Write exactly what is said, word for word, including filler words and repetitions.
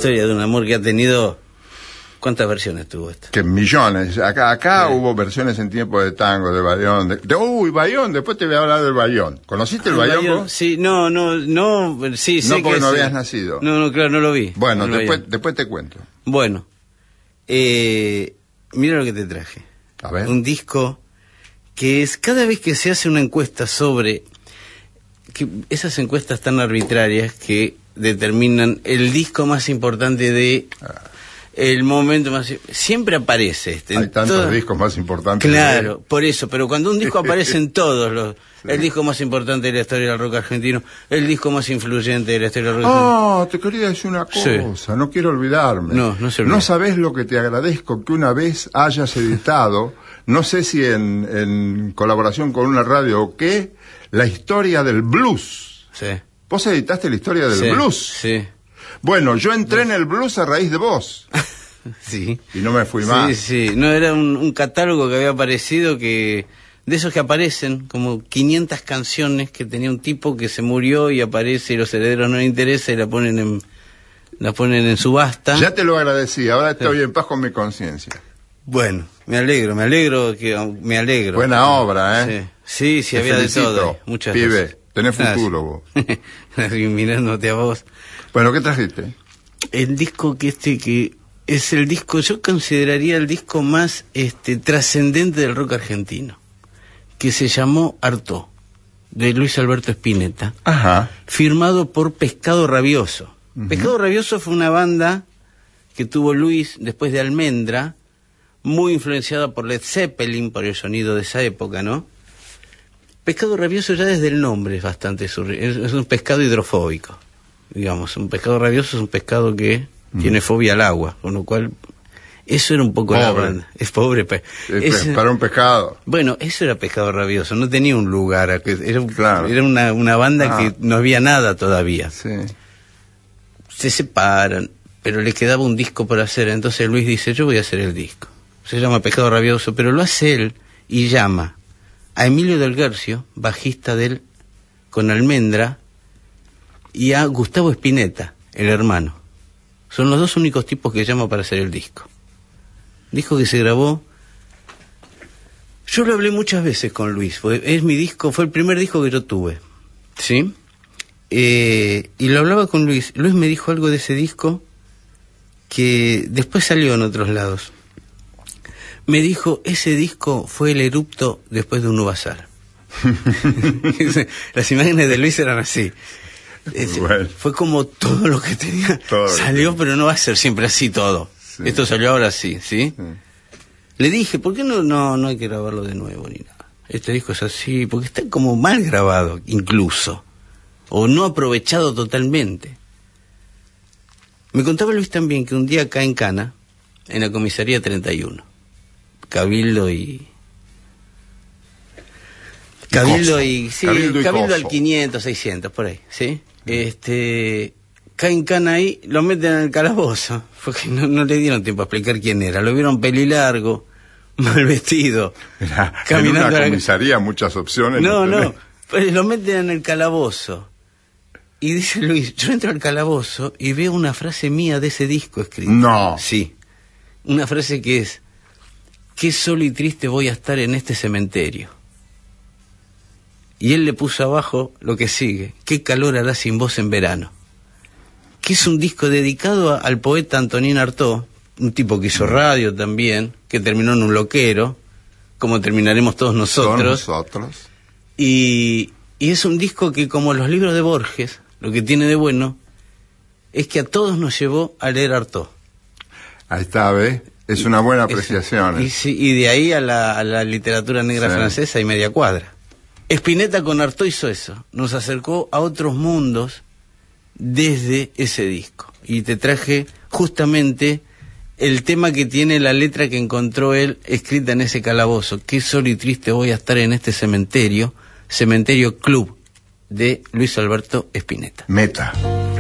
historia de un amor que ha tenido... ¿Cuántas versiones tuvo esto? Que millones. Acá acá sí. hubo versiones en tiempo de tango, de Bayón. De, de, uy, Bayón, después te voy a hablar del Bayón. ¿Conociste el, el Bayón, Bayón vos? Sí, no, no, no, sí, sé no porque que no es, habías nacido. No, no, claro, no lo vi. Bueno, no después, después te cuento. Bueno, eh, mira lo que te traje. A ver. Un disco que es, cada vez que se hace una encuesta sobre, que esas encuestas tan arbitrarias que determinan el disco más importante de... Ah. El momento más... Siempre aparece este. Hay tantos todo... discos más importantes. Claro, de... por eso. Pero cuando un disco aparece en todos los... Sí. El disco más importante de la historia del rock argentino, el disco más influyente de la historia del rock argentino. Ah, te quería decir una cosa, sí. No quiero olvidarme. No, no se olvida. No sabés lo que te agradezco que una vez hayas editado, no sé si en, en colaboración con una radio o qué, la historia del blues. Sí. ¿Vos editaste la historia del sí, blues? Sí. Bueno, yo entré en el blues a raíz de vos. Sí. Y no me fui más. Sí, sí. No, era un, un catálogo que había aparecido que... De esos que aparecen, como quinientas canciones que tenía un tipo que se murió y aparece y los herederos no les interesa y la ponen en, la ponen en subasta. Ya te lo agradecí, ahora estoy sí. en paz con mi conciencia. Bueno, me alegro, me alegro, que me alegro. Buena obra, ¿eh? Sí, sí, sí había felicito, de todo. Muchas pibe, cosas. Tenés futuro Gracias. Vos. Mirándote a vos. Bueno, ¿qué trajiste? El disco que este que es el disco, yo consideraría el disco más este trascendente del rock argentino, que se llamó Artaud, de Luis Alberto Spinetta. Ajá. Firmado por Pescado Rabioso. Uh-huh. Pescado Rabioso fue una banda que tuvo Luis después de Almendra, muy influenciada por Led Zeppelin, por el sonido de esa época, ¿no? Pescado Rabioso ya desde el nombre es bastante surreal, es un pescado hidrofóbico. Digamos, un pescado rabioso es un pescado que mm. tiene fobia al agua, con lo cual eso era un poco pobre. la banda. Es pobre pe es, para un pescado. Bueno, eso era Pescado Rabioso, no tenía un lugar, era, claro. era una, una banda ah. que no había nada todavía. Sí. Se separan, pero le quedaba un disco por hacer, entonces Luis dice, yo voy a hacer el disco. Se llama Pescado Rabioso, pero lo hace él y llama a Emilio Del Guercio, bajista de él, con Almendra, y a Gustavo Spinetta, el hermano. Son los dos únicos tipos que llamo para hacer el disco. Disco que se grabó... Yo lo hablé muchas veces con Luis, fue, es mi disco, fue el primer disco que yo tuve, ¿sí? Eh, y lo hablaba con Luis. Luis me dijo algo de ese disco que después salió en otros lados. Me dijo, ese disco fue el erupto después de un Uvasar. Las imágenes de Luis eran así. Es, bueno. Fue como todo lo que tenía todo salió, lo que... pero no va a ser siempre así todo. Sí. Esto salió ahora sí, ¿sí? sí. Le dije, ¿por qué no, no, no hay que grabarlo de nuevo ni nada? Este disco es así, porque está como mal grabado, incluso. O no aprovechado totalmente. Me contaba Luis también que un día acá en Cana, en la comisaría treinta y uno, Cabildo y... Cabildo y... Sí, Cabildo, y Cabildo al quinientos, seiscientos, por ahí, ¿sí? Este... Caen Cana ahí, lo meten en el calabozo, porque no, no le dieron tiempo a explicar quién era. Lo vieron pelilargo, mal vestido. Era, caminando en una comisaría, muchas opciones. No, no, no, pues lo meten en el calabozo. Y dice Luis, yo entro al calabozo y veo una frase mía de ese disco escrita. No. Sí, una frase que es, qué solo y triste voy a estar en este cementerio. Y él le puso abajo lo que sigue, qué calor hará sin vos en verano. Que es un disco dedicado a, al poeta Antonín Artaud, un tipo que hizo radio también, que terminó en un loquero, como terminaremos todos nosotros. Todos nosotros. Y, y es un disco que, como los libros de Borges, lo que tiene de bueno es que a todos nos llevó a leer Artaud. Ahí está, ¿ves? Es una buena apreciación. Es, y, sí, y de ahí a la, a la literatura negra sí. francesa y media cuadra. Spinetta con Artaud hizo eso, nos acercó a otros mundos desde ese disco. Y te traje justamente el tema que tiene la letra que encontró él escrita en ese calabozo. Qué solo y triste voy a estar en este cementerio, Cementerio Club, de Luis Alberto Spinetta. Meta.